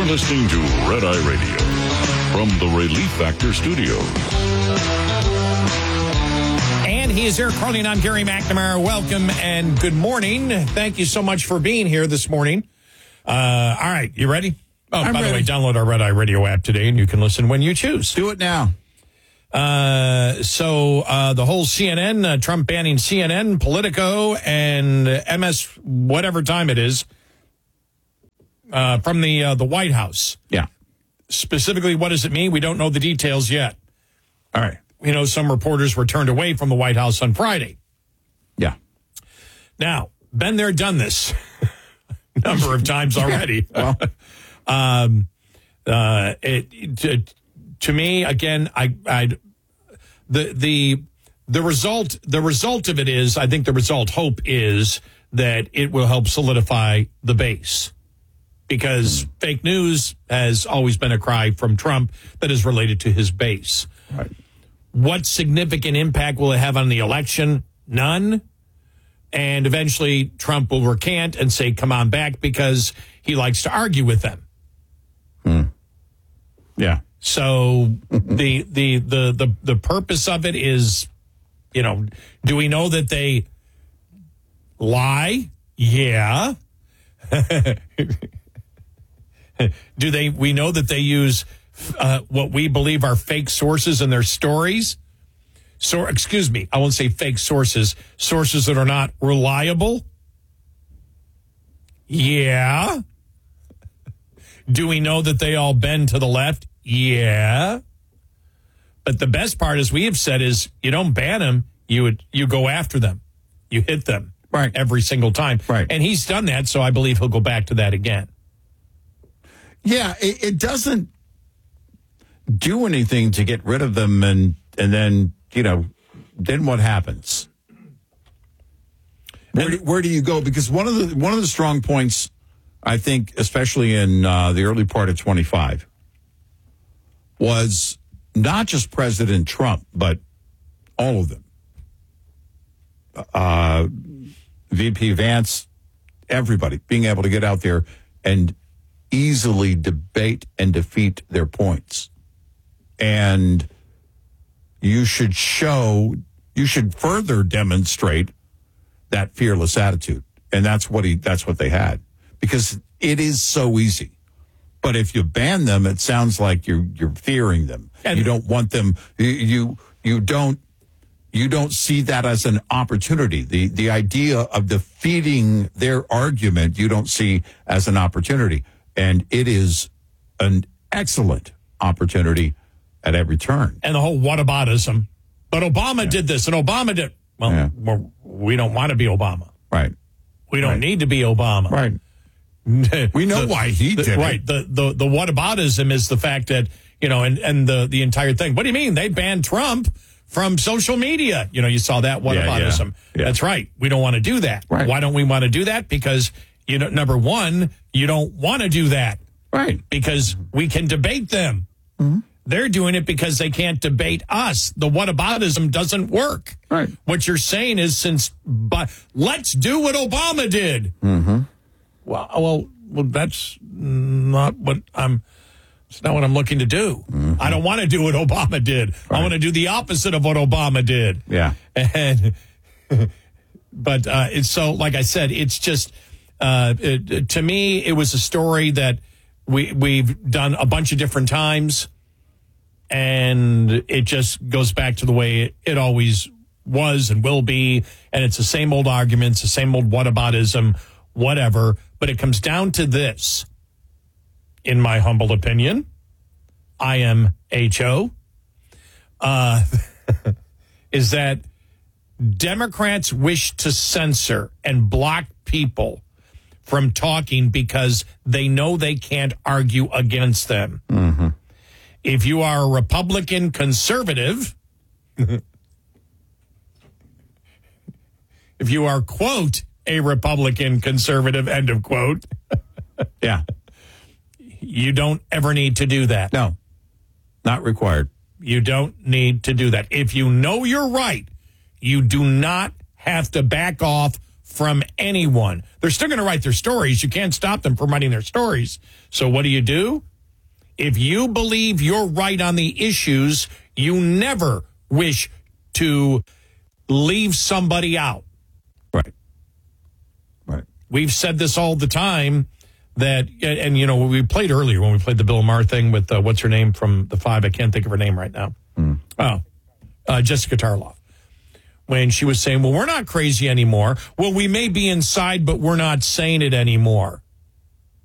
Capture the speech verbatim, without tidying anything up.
listening to Red Eye Radio from the Relief Factor Studios. And he is Eric Carly, and I'm Gary McNamara. Welcome and good morning. Thank you so much for being here this morning. Uh, all right, you ready? Oh, I'm by ready. the way, download our Red Eye Radio app today, and you can listen when you choose. Do it now. Uh, so uh, the whole C N N, uh, Trump banning C N N, Politico, and M S, whatever time it is, uh, from the uh, the White House. Yeah. Specifically, what does it mean? We don't know the details yet. All right. You know, some reporters were turned away from the White House on Friday. Yeah. Now, been there, done this a number of times already. Well, um, uh, it, to, to me, again, I, I, the the the result the result of it is, I think the result hope is that it will help solidify the base, because mm. fake news has always been a cry from Trump that is related to his base. Right. What significant impact will it have on the election? None. And eventually Trump will recant and say, come on back, because he likes to argue with them. Hmm. Yeah. So the, the, the, the, the purpose of it is, you know, do we know that they lie? Yeah. Do they, we know that they use Uh, what we believe are fake sources in their stories. So, excuse me, I won't say fake sources, sources that are not reliable. Yeah. Do we know that they all bend to the left? Yeah. But the best part, as we have said, is you don't ban them, you would, you go after them. You hit them. Right. Every single time. Right. And he's done that, so I believe he'll go back to that again. Yeah, it, it doesn't do anything to get rid of them, and and then, you know, then what happens? Where do, where do you go? Because one of the one of the strong points, I think, especially in uh, the early part of twenty-five, was not just President Trump, but all of them. Uh, V P Vance, everybody being able to get out there and easily debate and defeat their points. And you should show, you should further demonstrate that fearless attitude. And that's what he, that's what they had, because it is so easy. But if you ban them, it sounds like you're, you're fearing them. And you don't want them, you, you, you don't, you don't see that as an opportunity. The, the idea of defeating their argument, you don't see as an opportunity. And it is an excellent opportunity at every turn. And the whole whataboutism. But Obama Yeah. did this, and Obama did. Well, Yeah. we're, we don't want to be Obama. Right. We don't Right. need to be Obama. Right. We know The- why he the, did right. it. The, the, the whataboutism is the fact that, you know, and, and the, the entire thing. What do you mean? They banned Trump from social media. You know, you saw that whataboutism. Yeah, yeah. That's right. We don't want to do that. Right. Why don't we want to do that? Because, you know, number one, you don't want to do that. Right. Because we can debate them. Mm-hmm. They're doing it because they can't debate us. The whataboutism doesn't work. Right. What you're saying is, since, but let's do what Obama did. Mm-hmm. Well, well, well, that's not what I'm. It's not what I'm looking to do. Mm-hmm. I don't want to do what Obama did. Right. I want to do the opposite of what Obama did. Yeah. And, but uh, it's so, like I said, it's just uh, it, to me, it was a story that we we've done a bunch of different times. And it just goes back to the way it, it always was and will be. And it's the same old arguments, the same old whataboutism, whatever. But it comes down to this, in my humble opinion. I am H O. Uh, is that Democrats wish to censor and block people from talking because they know they can't argue against them. Mm-hmm. If you are a Republican conservative, if you are, quote, a Republican conservative, end of quote, yeah, you don't ever need to do that. No, not required. You don't need to do that. If you know you're right, you do not have to back off from anyone. They're still going to write their stories. You can't stop them from writing their stories. So what do you do? If you believe you're right on the issues, you never wish to leave somebody out. Right. Right. We've said this all the time that, and, and you know, we played earlier when we played the Bill Maher thing with, uh, what's her name from the Five? I can't think of her name right now. Mm. Oh, uh, Jessica Tarloff. When she was saying, well, we're not crazy anymore. Well, we may be inside, but we're not saying it anymore.